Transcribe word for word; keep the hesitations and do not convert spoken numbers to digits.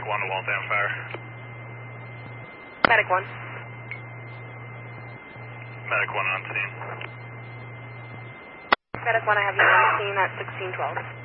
Medic one to Waltham Fire. Medic one. Medic one on scene. Medic one, I have you on the scene at sixteen twelve.